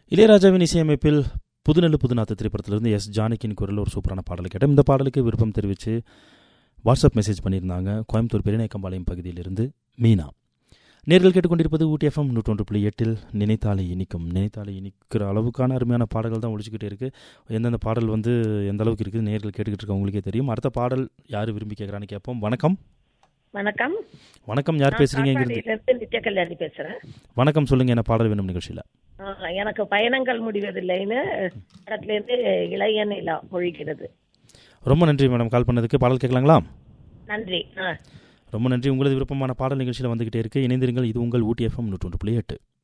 இளையராஜாவின் இசையமைப்பில் புதுநெல்லு புதுநாத்து திரைப்படத்திலிருந்து எஸ் ஜானகியின் குரலில் ஒரு சூப்பரான பாடல் கேட்டோம். இந்த பாடலுக்கு விருப்பம் தெரிவித்து வாட்ஸ்அப் மெசேஜ் பண்ணியிருந்தாங்க கோயம்புத்தூர் பெரியநாயக்கம்பாளையம் பகுதியிலிருந்து மீனா. நேர்கள் கேட்டுக்கொண்டிருப்பது ஊட்டி எஃப்எம் 101.8 நினைத்தாலே இனிக்கும். நினைத்தாலே இனிக்கிற அளவுக்கான அருமையான பாடல்கள் தான் ஒழிச்சுக்கிட்டே இருக்குது. எந்தெந்த பாடல் எந்த அளவுக்கு இருக்குது நேர்கள் கேட்டுக்கிட்டு இருக்க உங்களுக்கே தெரியும். அடுத்த பாடல் யார் விரும்பி கேட்குறான்னு கேட்போம். வணக்கம். வணக்கம். வணக்கம், யார் பேசுறீங்க? நித்ய கல்யாணி பேசுறேன். வணக்கம், சொல்லுங்க, என்ன பாடல் வேணும் நிகழ்ச்சியில்? எனக்கு பயணங்கள் முடிவதில்லைன்னு இடத்துல இருந்து இளைய நிலா பொழிக்கிறது. ரொம்ப நன்றி மேடம், கால் பண்ணதுக்கு. பாடல் கேட்கலாங்களா? நன்றி. ரொம்ப நன்றி. உங்களது விருப்பமான பாடல் நிகழ்ச்சியில் வந்துகிட்டே இருக்கு. இணைந்திருங்கள். இது உங்கள் ஊட்டி எஃப்எம் 101.8.